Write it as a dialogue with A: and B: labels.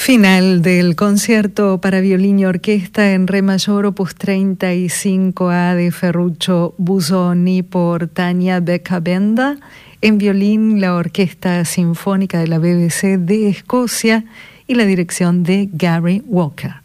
A: Final del concierto para violín y orquesta en re mayor opus 35A de Ferruccio Busoni por Tania Beccabenda. En violín, la Orquesta Sinfónica de la BBC de Escocia y la dirección de Gary Walker.